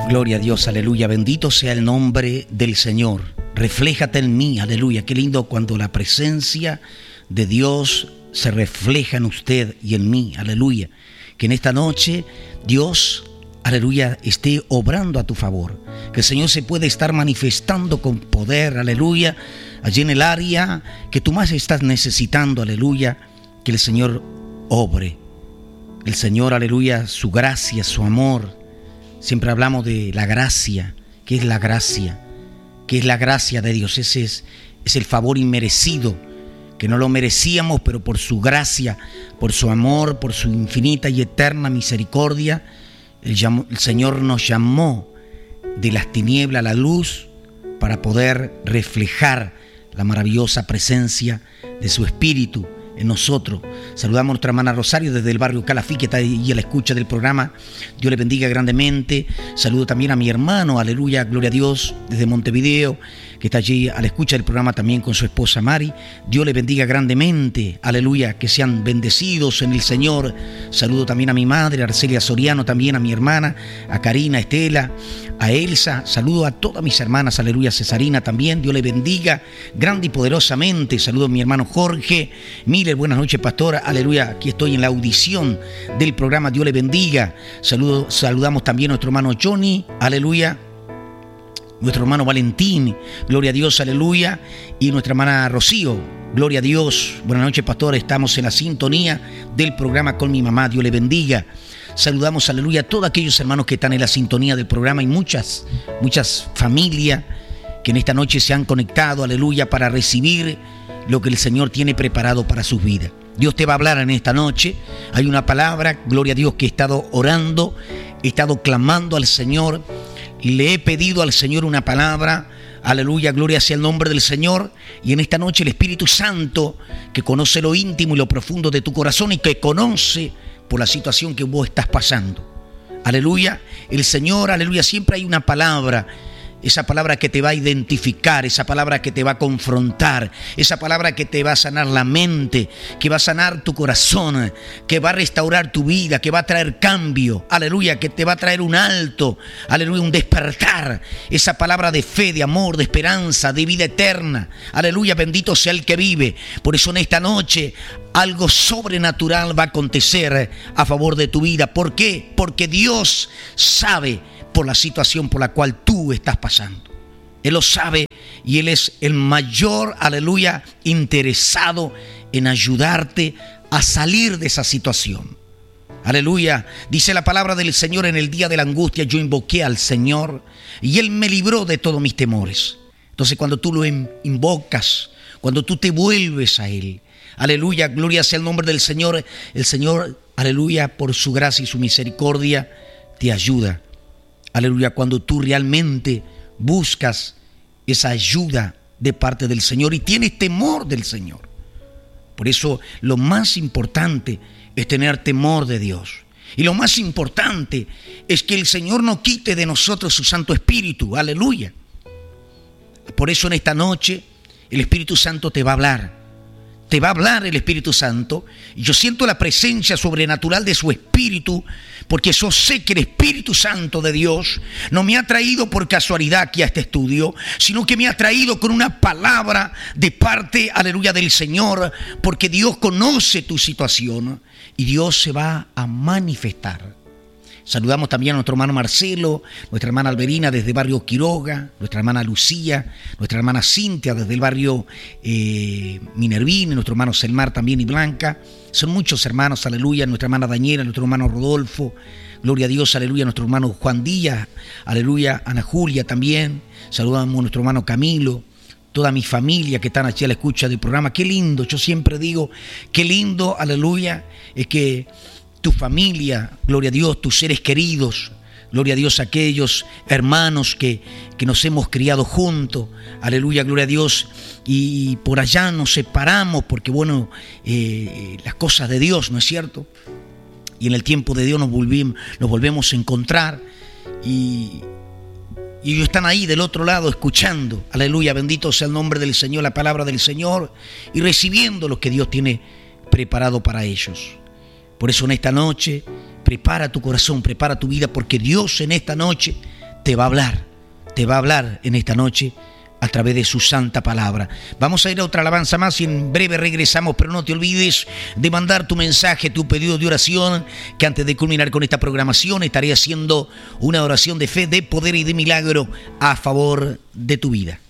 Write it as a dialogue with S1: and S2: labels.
S1: Gloria a Dios, aleluya, bendito sea el nombre del Señor. Refléjate en mí, aleluya. Qué lindo cuando la presencia de Dios se refleja en usted y en mí, aleluya. Que en esta noche Dios, aleluya, esté obrando a tu favor. Que el Señor se puede estar manifestando con poder, aleluya, allí en el área que tú más estás necesitando, aleluya. Que el Señor obre. El Señor, aleluya, su gracia, su amor. Siempre hablamos de la gracia. ¿Qué es la gracia? ¿Qué es la gracia de Dios? Ese es el favor inmerecido, que no lo merecíamos, pero por su gracia, por su amor, por su infinita y eterna misericordia, el Señor nos llamó de las tinieblas a la luz para poder reflejar la maravillosa presencia de su Espíritu en nosotros. Saludamos a nuestra hermana Rosario desde el barrio Calafí, que está ahí a la escucha del programa. Dios le bendiga grandemente. Saludo también a mi hermano, aleluya, gloria a Dios, desde Montevideo, que está allí a la escucha del programa también con su esposa Mari. Dios le bendiga grandemente, aleluya, que sean bendecidos en el Señor. Saludo también a mi madre, Arcelia Soriano, también a mi hermana, a Karina, a Estela, a Elsa. Saludo a todas mis hermanas, aleluya, Cesarina también. Dios le bendiga grande y poderosamente. Saludo a mi hermano Jorge Miller. Buenas noches, pastora, aleluya. Aquí estoy en la audición del programa. Dios le bendiga. Saludamos también a nuestro hermano Johnny, aleluya. Nuestro hermano Valentín, gloria a Dios, aleluya. Y nuestra hermana Rocío, gloria a Dios. Buenas noches, pastor. Estamos en la sintonía del programa con mi mamá. Dios le bendiga. Saludamos, aleluya, a todos aquellos hermanos que están en la sintonía del programa y muchas familias que en esta noche se han conectado, aleluya, para recibir lo que el Señor tiene preparado para sus vidas. Dios te va a hablar en esta noche. Hay una palabra, gloria a Dios, que he estado orando, he estado clamando al Señor. Le he pedido al Señor una palabra, aleluya, gloria sea el nombre del Señor. Y en esta noche el Espíritu Santo, que conoce lo íntimo y lo profundo de tu corazón y que conoce por la situación que vos estás pasando, aleluya, el Señor, aleluya, siempre hay una palabra. Esa palabra que te va a identificar, esa palabra que te va a confrontar, esa palabra que te va a sanar la mente, que va a sanar tu corazón, que va a restaurar tu vida, que va a traer cambio, aleluya, que te va a traer un alto, aleluya, un despertar. Esa palabra de fe, de amor, de esperanza, de vida eterna, aleluya, bendito sea el que vive. Por eso en esta noche algo sobrenatural va a acontecer a favor de tu vida. ¿Por qué? Porque Dios sabe por la situación por la cual tú estás pasando. Él lo sabe y Él es el mayor, aleluya, interesado en ayudarte a salir de esa situación. Aleluya. Dice la palabra del Señor: en el día de la angustia yo invoqué al Señor y Él me libró de todos mis temores. Entonces cuando tú lo invocas, cuando tú te vuelves a Él, aleluya, gloria sea el nombre del Señor, el Señor, aleluya, por su gracia y su misericordia, te ayuda. Aleluya, cuando tú realmente buscas esa ayuda de parte del Señor y tienes temor del Señor. Por eso lo más importante es tener temor de Dios. Y lo más importante es que el Señor no quite de nosotros su Santo Espíritu. Aleluya. Por eso en esta noche el Espíritu Santo te va a hablar. Te va a hablar el Espíritu Santo. Y yo siento la presencia sobrenatural de su Espíritu, porque yo sé que el Espíritu Santo de Dios no me ha traído por casualidad aquí a este estudio, sino que me ha traído con una palabra de parte, aleluya, del Señor, porque Dios conoce tu situación y Dios se va a manifestar. Saludamos también a nuestro hermano Marcelo, nuestra hermana Alberina desde el barrio Quiroga, nuestra hermana Lucía, nuestra hermana Cintia desde el barrio Minervini, nuestro hermano Selmar también y Blanca. Son muchos hermanos, aleluya, nuestra hermana Daniela, nuestro hermano Rodolfo, gloria a Dios, aleluya, nuestro hermano Juan Díaz, aleluya, Ana Julia también. Saludamos a nuestro hermano Camilo, toda mi familia que están aquí a la escucha del programa. Qué lindo, yo siempre digo, qué lindo, aleluya, es que tu familia, gloria a Dios, tus seres queridos, gloria a Dios, aquellos hermanos que nos hemos criado juntos, aleluya, gloria a Dios, y por allá nos separamos porque, bueno, las cosas de Dios, ¿no es cierto? Y en el tiempo de Dios nos volvemos a encontrar y ellos están ahí del otro lado escuchando, aleluya, bendito sea el nombre del Señor, la palabra del Señor, y recibiendo lo que Dios tiene preparado para ellos. Por eso en esta noche, prepara tu corazón, prepara tu vida, porque Dios en esta noche te va a hablar en esta noche a través de su santa palabra. Vamos a ir a otra alabanza más y en breve regresamos, pero no te olvides de mandar tu mensaje, tu pedido de oración, que antes de culminar con esta programación estaré haciendo una oración de fe, de poder y de milagro a favor de tu vida.